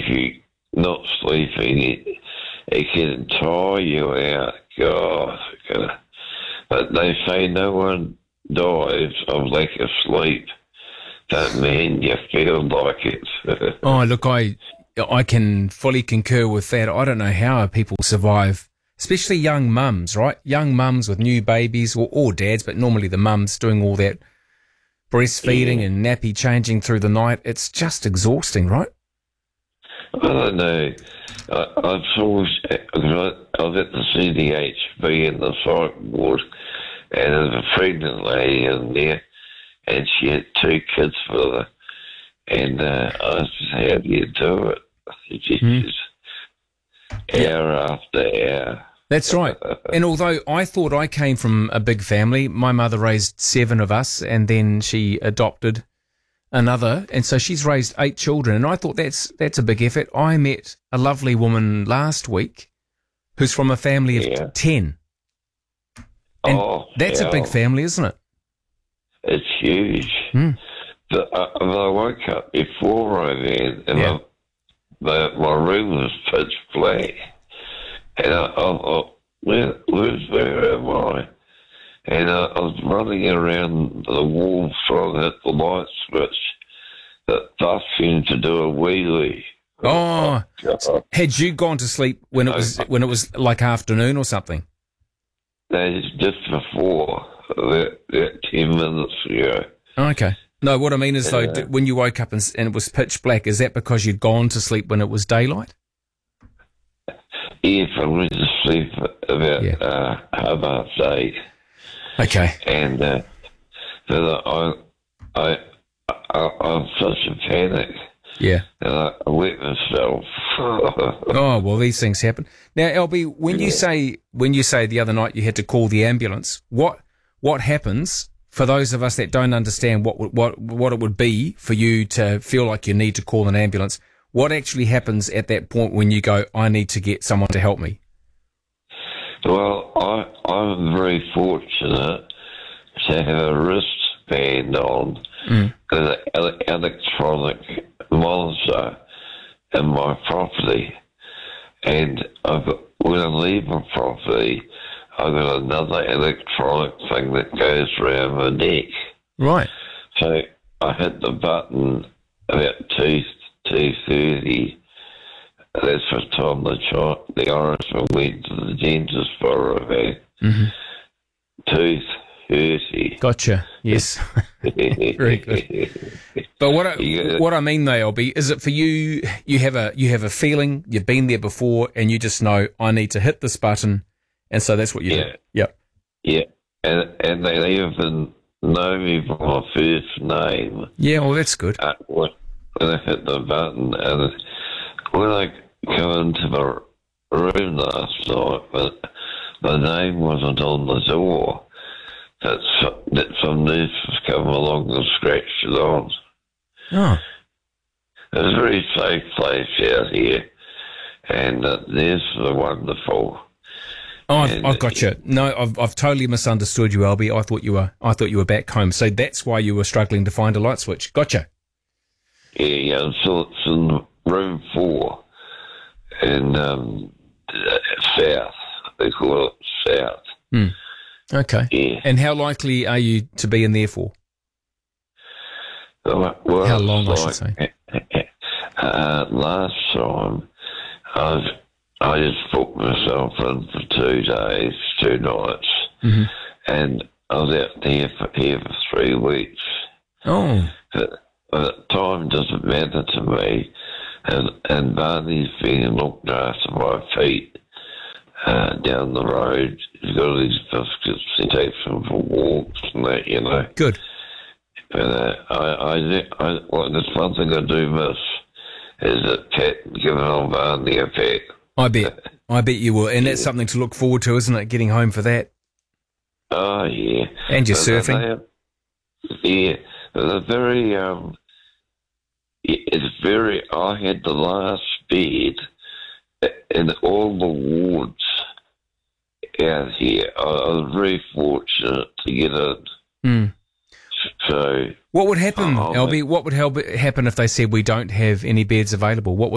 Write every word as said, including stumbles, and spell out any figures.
you're not sleeping, it, it can tire you out. God, God. But they say no one dies of lack of sleep. Don't mean you feel like it. Oh, look, I I can fully concur with that. I don't know how people survive, especially young mums, right? Young mums with new babies, or, or dads, but normally the mums doing all that breastfeeding Yeah. and nappy changing through the night. It's just exhausting, right? I don't know. I, I've always, I was at the C D H B in the psych ward, and there was a pregnant lady in there, and she had two kids with her. And uh, I said, how do you do it? She Hmm. just, hour after hour. That's right. And although I thought I came from a big family, my mother raised seven of us, and then she adopted another, and so she's raised eight children. And I thought that's that's a big effort. I met a lovely woman last week who's from a family of Yeah. ten. And Oh, that's a big hell. family, isn't it? It's huge. Hmm. But I, I woke up before I went, and Yeah. my, my room was pitch black. And I, I thought, where, where's, where am I? And I, I was running around the wall trying to hit the light switch. That bus seemed to do a wheelie. Oh, God. had you gone to sleep when it was when it was like afternoon or something? That is just before, that, that ten minutes ago. Okay. No, what I mean is though, Yeah. d- when you woke up and, s- and it was pitch black, is that because you'd gone to sleep when it was daylight? Yes, I went to sleep about Yeah. uh, half past eight. Okay. And uh, then I, I, I, I'm such a panic, Yeah. and I, I wet myself. Oh, well, these things happen. Now, L B, when you say when you say the other night you had to call the ambulance, what what happens for those of us that don't understand what would- what what it would be for you to feel like you need to call an ambulance? What actually happens at that point when you go, I need to get someone to help me? Well, I, I'm very fortunate to have a wristband on Mm. and an ele- electronic monitor in my property. And I've got, when I leave my property, I've got another electronic thing that goes around my neck. Right. So I hit the button about two two thirty. That's the time the child, the Irishman went to the dentist for a review. Mm-hmm. Two thirty. Gotcha. Yes. Very good. But what I, Yeah. what I mean, though, L B, is it for you? You have a you have a feeling. You've been there before, and you just know I need to hit this button, and so that's what you Yeah. do. Yep. Yeah, and and they even know me by my first name Yeah. Well, that's good. uh, when when I hit the button. And when I go into the room last night, but my name wasn't on the door. That some, that some nurse was coming along and scratched it on. Oh. It's a very safe place out here, and uh, nurses are wonderful. Oh, I've, And- I've got you. No, I've I've totally misunderstood you, L B. I thought you were I thought you were back home, so that's why you were struggling to find a light switch. Gotcha. Yeah, yeah, so it's in room four, in um, uh, south. They call it south. Hmm. Okay. Yeah. And how likely are you to be in there for? Well, well, How long, I it's should like, Uh, last time, I was, I just booked myself in for two days, two nights, Mm-hmm. and I was out there for, here for three weeks. Oh. But, but time doesn't matter to me, and, and Barney's being looked after by feet uh, down the road. He's got all these biscuits, he takes them for walks and that, you know. Good. But uh, I, I, I, well, there's one thing I do miss is a pet, giving old Barney a pet. I bet. I bet you will, and that's something to look forward to, isn't it? Getting home for that, Oh, yeah. and your But surfing. they- yeah, they're very, um, it's very, I had the last bed in all the wards out here. I, I was very fortunate to get it. Mm. So, What would happen, Oh, L B? What would help happen if they said we don't have any beds available? What